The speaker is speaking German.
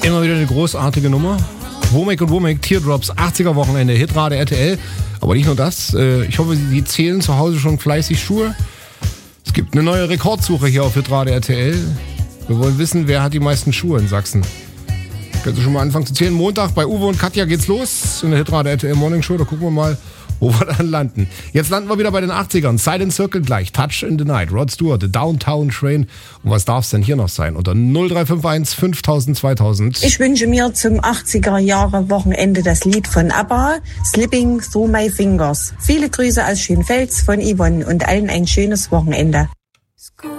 Immer wieder eine großartige Nummer. Womack und Womack, Teardrops, 80er Wochenende, Hitrate RTL. Aber nicht nur das. Ich hoffe, Sie zählen zu Hause schon fleißig Schuhe. Es gibt eine neue Rekordsuche hier auf Hitrate RTL. Wir wollen wissen, wer hat die meisten Schuhe in Sachsen. Können Sie schon mal anfangen zu zählen. Montag bei Uwe und Katja geht's los in der Hitrate RTL Morning Show. Da gucken wir mal, wo wir dann landen. Jetzt landen wir wieder bei den 80ern. Silent Circle gleich. Touch in the Night. Rod Stewart, The Downtown Train. Und was darf es denn hier noch sein? Unter 0351 5000 2000. Ich wünsche mir zum 80er Jahre Wochenende das Lied von ABBA, Slipping Through My Fingers. Viele Grüße aus Schönfels von Yvonne und allen ein schönes Wochenende.